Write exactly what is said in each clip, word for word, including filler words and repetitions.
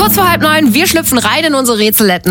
Kurz vor halb neun, wir schlüpfen rein in unsere Rätselletten.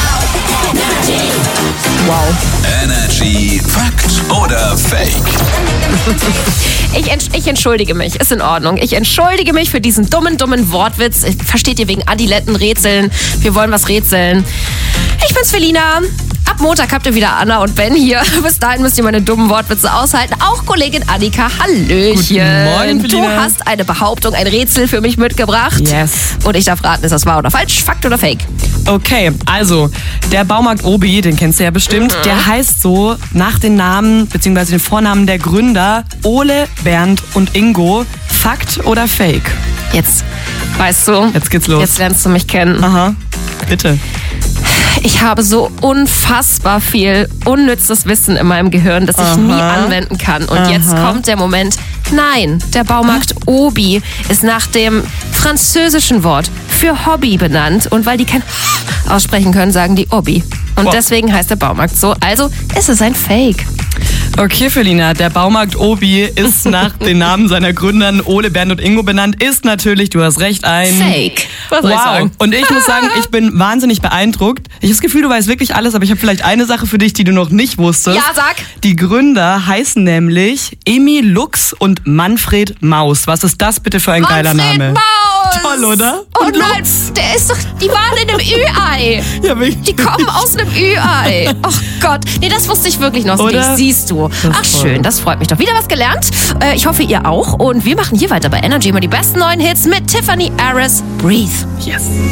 Wow. Energy Fakt oder Fake? Ich, ent- ich entschuldige mich, ist in Ordnung. Ich entschuldige mich für diesen dummen, dummen Wortwitz. Versteht ihr, wegen Adiletten-Rätseln. Wir wollen was rätseln. Ich bin's, Felina. Ab Montag habt ihr wieder Anna und Ben hier. Bis dahin müsst ihr meine dummen Wortwitze aushalten. Auch Kollegin Annika, hallöchen. Guten Morgen, Du Felina. hast eine Behauptung, ein Rätsel für mich mitgebracht. Yes. Und ich darf raten, ist das wahr oder falsch, Fakt oder Fake? Okay, also der Baumarkt Obi, den kennst du ja bestimmt, Mhm. der heißt so nach den Namen bzw. den Vornamen der Gründer Ole, Bernd und Ingo. Fakt oder Fake? Jetzt, weißt du, Jetzt geht's los. jetzt lernst du mich kennen. Aha, bitte. Ich habe so unfassbar viel unnützes Wissen in meinem Gehirn, das ich Aha. nie anwenden kann. Und jetzt kommt der Moment. Nein, der Baumarkt Obi ist nach dem französischen Wort für Hobby benannt. Und weil die kein aussprechen können, sagen die Obi. Und Wow. deswegen heißt der Baumarkt so. Also ist es ein Fake. Okay, Felina, der Baumarkt Obi ist nach den Namen seiner Gründern Ole, Bernd und Ingo benannt. Ist natürlich, du hast recht, ein... Fake. Was soll ich Wow. sagen? Und ich muss sagen, ich bin wahnsinnig beeindruckt. Ich habe das Gefühl, du weißt wirklich alles, aber ich habe vielleicht eine Sache für dich, die du noch nicht wusstest. Ja, sag. Die Gründer heißen nämlich Emil Lux und Manfred Maus. Was ist das bitte für ein geiler Manfred Name? Maus. Toll, oder? Oh Und nein, Lux. der ist doch, die waren in einem Ü-Ei. Ja, wirklich. Die kommen aus einem Ü-Ei. Ach Gott. Nee, das wusste ich wirklich noch Oder? nicht. Siehst du. Ach ist schön, toll. das freut mich doch. Wieder was gelernt. Äh, ich hoffe, ihr auch. Und wir machen hier weiter bei Energy immer die besten neuen Hits mit Tiffany Harris. Breathe. Yes.